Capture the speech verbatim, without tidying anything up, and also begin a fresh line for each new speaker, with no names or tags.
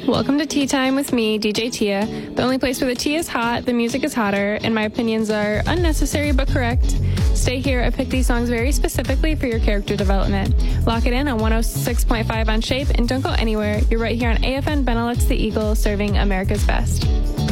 Welcome to Tea Time with me, D J Tia, the only place where the tea is hot, the music is hotter, and my opinions are unnecessary but correct. Stay here, I picked these songs very specifically for your character development. Lock it in on one oh six point five on Shape, and don't go anywhere. You're right here on A F N Benelux the Eagle, serving America's best.